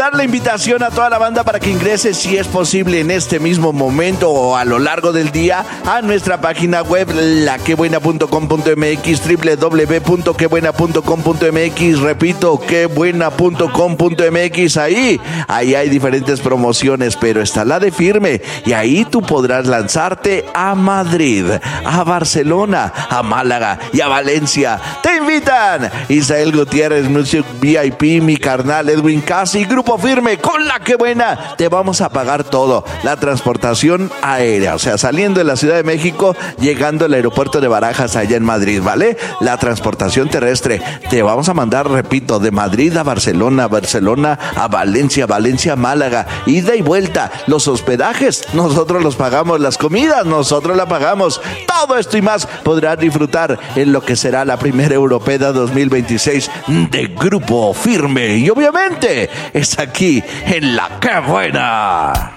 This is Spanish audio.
dar la invitación a toda la banda para que ingrese, si es posible, en este mismo momento o a lo largo del día, a nuestra página web, laquebuena.com.mx, www.quebuena.com.mx, repito, quebuena.com.mx. Ahí hay diferentes promociones, pero está la de Firme, y ahí tú podrás lanzarte a Madrid, a Barcelona, a Málaga y a Valencia. Te invitan Isael Gutiérrez, Music VIP, mi carnal Edwin Casi, Grupo Firme. Con La Que Buena te vamos a pagar todo, la transportación aérea, o sea, saliendo de la Ciudad de México, llegando al aeropuerto de Barajas allá en Madrid, ¿vale? La transportación terrestre, te vamos a mandar, repito, de Madrid a Barcelona, Barcelona a Valencia, Valencia a Málaga, ida y vuelta. Los hospedajes nosotros los pagamos, las comidas nosotros la pagamos. Todo esto y más podrás disfrutar en lo que será la primera Europeda 2026 de Grupo Firme, y obviamente es aquí en La Que Buena.